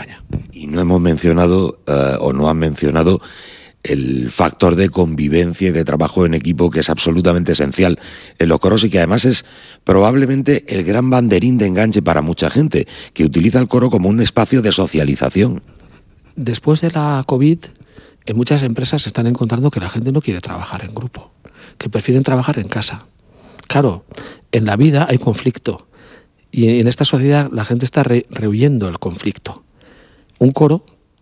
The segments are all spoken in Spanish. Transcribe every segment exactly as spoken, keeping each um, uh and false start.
España. Y no hemos mencionado, uh, o no han mencionado, el factor de convivencia y de trabajo en equipo, que es absolutamente esencial en los coros y que además es probablemente el gran banderín de enganche para mucha gente, que utiliza el coro como un espacio de socialización. Después de la COVID, en muchas empresas se están encontrando que la gente no quiere trabajar en grupo, que prefieren trabajar en casa. Claro, en la vida hay conflicto y en esta sociedad la gente está re- rehuyendo el conflicto. Un coro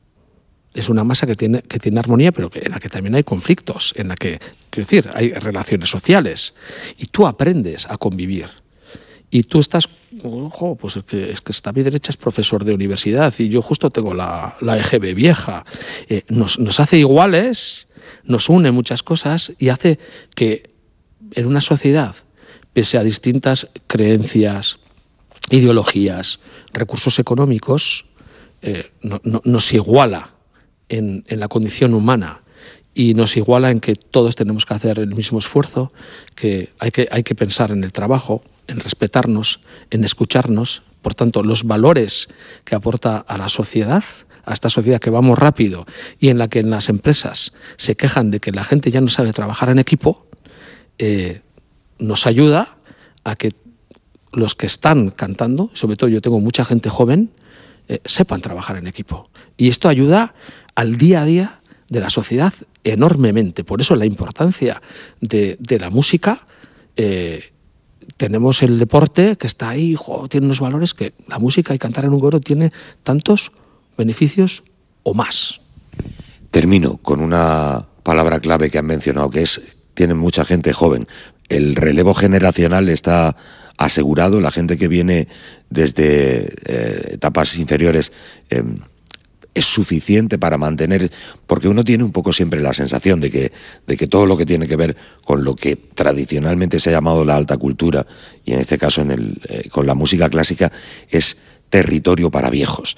es una masa que tiene, que tiene armonía, pero que, en la que también hay conflictos, en la que, quiero decir, hay relaciones sociales. Y tú aprendes a convivir. Y tú estás, ojo, pues es que, es que está a mi derecha es profesor de universidad y yo justo tengo la, la E G B vieja. Eh, nos, nos hace iguales, nos une muchas cosas y hace que en una sociedad, pese a distintas creencias, ideologías, recursos económicos, eh, no, no, nos iguala En, en la condición humana y nos iguala en que todos tenemos que hacer el mismo esfuerzo, que hay que, hay que pensar en el trabajo, en respetarnos, en escucharnos. Por tanto, los valores que aporta a la sociedad, a esta sociedad que vamos rápido y en la que en las empresas se quejan de que la gente ya no sabe trabajar en equipo, eh, nos ayuda a que los que están cantando, sobre todo yo tengo mucha gente joven, eh, sepan trabajar en equipo. Y esto ayuda al día a día de la sociedad enormemente. Por eso la importancia de, de la música. Eh, tenemos el deporte que está ahí, jo, tiene unos valores que la música y cantar en un coro tiene tantos beneficios o más. Termino con una palabra clave que han mencionado, que es, tienen mucha gente joven. El relevo generacional está asegurado, la gente que viene desde eh, etapas inferiores eh, es suficiente para mantener, porque uno tiene un poco siempre la sensación de que, de que todo lo que tiene que ver con lo que tradicionalmente se ha llamado la alta cultura, y en este caso en el, eh, con la música clásica, es territorio para viejos.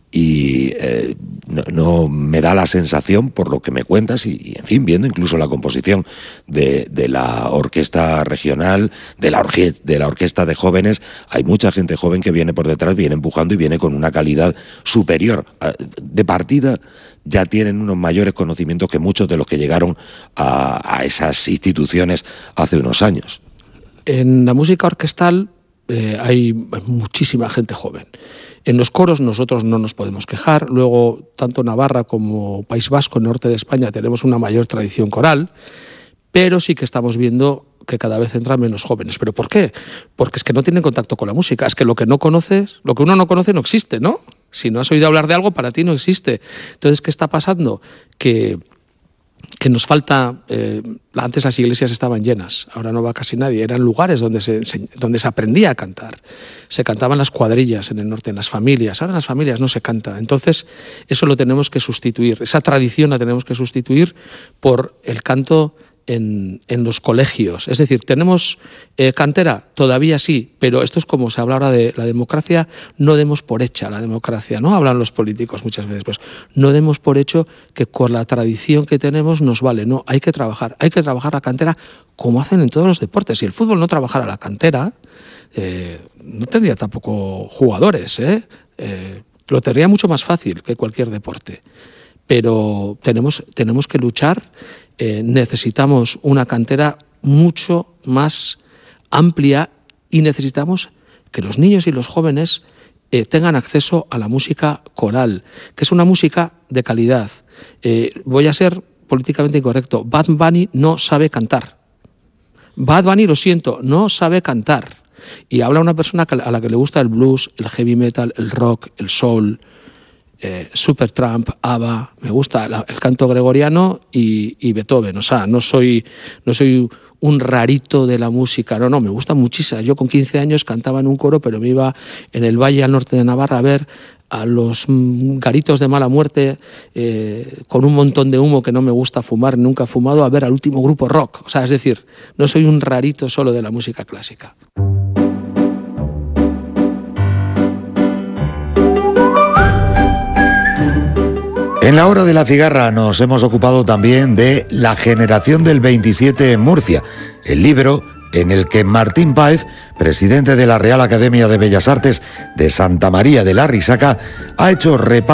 Y eh, no, no me da la sensación, por lo que me cuentas, y, y en fin, viendo incluso la composición de, de la orquesta regional, de la, orque, de la orquesta de jóvenes, hay mucha gente joven que viene por detrás, viene empujando y viene con una calidad superior. De partida ya tienen unos mayores conocimientos que muchos de los que llegaron a, a esas instituciones hace unos años. En la música orquestal eh, hay muchísima gente joven. En los coros nosotros no nos podemos quejar. Luego, tanto Navarra como País Vasco, el norte de España, tenemos una mayor tradición coral, pero sí que estamos viendo que cada vez entran menos jóvenes. ¿Pero por qué? Porque es que no tienen contacto con la música. Es que lo que no conoces, lo que uno no conoce no existe, ¿no? Si no has oído hablar de algo, para ti no existe. Entonces, ¿qué está pasando? Que... que nos falta, eh, antes las iglesias estaban llenas, ahora no va casi nadie, eran lugares donde se, donde se aprendía a cantar, se cantaban las cuadrillas en el norte, en las familias, ahora en las familias no se canta, entonces eso lo tenemos que sustituir, esa tradición la tenemos que sustituir por el canto en, en los colegios, es decir, tenemos eh, cantera, todavía sí, pero esto es como se habla ahora de la democracia, no demos por hecha la democracia, ¿no? Hablan los políticos muchas veces, pues no demos por hecho que con la tradición que tenemos nos vale, no, hay que trabajar, hay que trabajar la cantera como hacen en todos los deportes. Si el fútbol no trabajara la cantera, eh, no tendría tampoco jugadores, ¿eh? Eh, lo tendría mucho más fácil que cualquier deporte, pero tenemos, tenemos que luchar. Eh, necesitamos una cantera mucho más amplia y necesitamos que los niños y los jóvenes eh, tengan acceso a la música coral, que es una música de calidad. Eh, voy a ser políticamente incorrecto. Bad Bunny no sabe cantar. Bad Bunny, lo siento, no sabe cantar. Y habla una persona a la que le gusta el blues, el heavy metal, el rock, el soul, Eh, Supertramp, ABBA, me gusta la, el canto gregoriano y, y Beethoven. O sea, no soy, no soy un rarito de la música, no, no, me gusta muchísimo. Yo con quince años cantaba en un coro, pero me iba en el valle al norte de Navarra a ver a los mm, garitos de mala muerte eh, con un montón de humo que no me gusta fumar, nunca he fumado, a ver al último grupo rock. O sea, es decir, no soy un rarito solo de la música clásica. En la hora de la cigarra nos hemos ocupado también de La generación del veintisiete en Murcia, el libro en el que Martín Páez, presidente de la Real Academia de Bellas Artes de Santa María de la Risaca, ha hecho repaso